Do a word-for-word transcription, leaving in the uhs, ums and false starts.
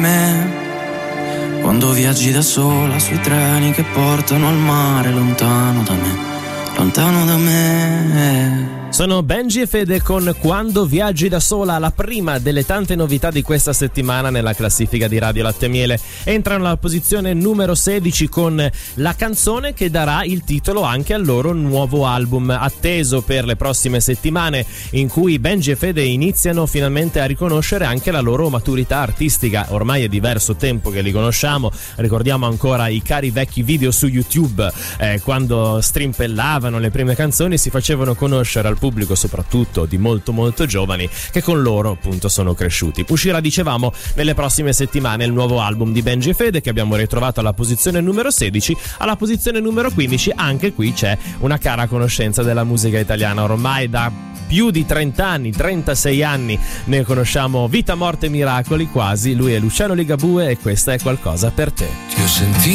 me, quando viaggi da sola sui treni che portano al mare, lontano da me, lontano da me. Sono Benji e Fede con Quando viaggi da sola, la prima delle tante novità di questa settimana nella classifica di Radio Latte e Miele. Entrano alla posizione numero sedici con la canzone che darà il titolo anche al loro nuovo album, atteso per le prossime settimane, in cui Benji e Fede iniziano finalmente a riconoscere anche la loro maturità artistica. Ormai è diverso tempo che li conosciamo, ricordiamo ancora i cari vecchi video su YouTube, eh, quando strimpellavano le prime canzoni, si facevano conoscere al pubblico soprattutto di molto molto giovani che con loro appunto sono cresciuti. Uscirà, dicevamo, nelle prossime settimane il nuovo album di Benji e Fede, che abbiamo ritrovato alla posizione numero sedici. Alla posizione numero quindici anche qui c'è una cara conoscenza della musica italiana. Ormai da più di trenta anni, trentasei anni ne conosciamo Vita, Morte e Miracoli quasi. Lui è Luciano Ligabue e questa è Qualcosa per te. Ti ho sentito